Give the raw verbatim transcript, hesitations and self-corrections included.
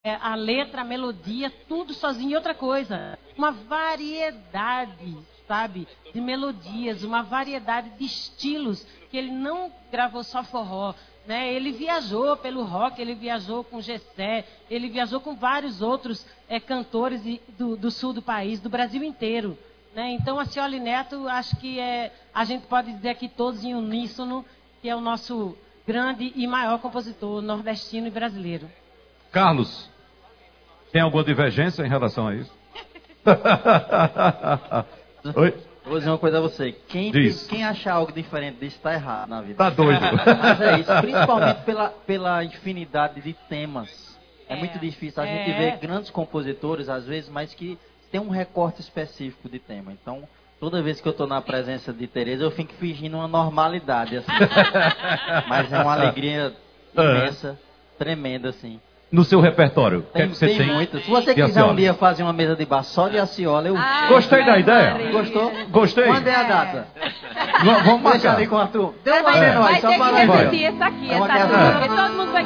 a letra, a melodia, tudo sozinho. E outra coisa, uma variedade, sabe, de melodias, uma variedade de estilos, que ele não gravou só forró, né? Ele viajou pelo rock, ele viajou com Gessé, ele viajou com vários outros é, cantores do, do sul do país, do Brasil inteiro, né? Então, a Cioli Neto, acho que é, a gente pode dizer aqui todos em uníssono, que é o nosso grande e maior compositor nordestino e brasileiro. Carlos, tem alguma divergência em relação a isso? Oi? Eu vou dizer uma coisa a você. Quem, tem, quem achar algo diferente disso está errado na vida. Tá doido. Mas é isso, principalmente pela, pela infinidade de temas. É, é muito difícil. A é. gente vê grandes compositores, às vezes, mas que tem um recorte específico de tema. Então, toda vez que eu estou na presença de Tereza, eu fico fingindo uma normalidade, assim. Mas é uma alegria imensa, tremenda, assim. No seu repertório, o que é que você tem? tem? Muito. Se você quiser um dia fazer uma mesa de bar só de Aciola, eu... Ai, Gostei da ideia. Maria. Gostou? Gostei. Quando é a data? Vamos marcar. Deixa ali com o Arthur. Deu uma é. nós, só para vai ter que repetir essa aqui, essa dúvida, porque todo mundo vai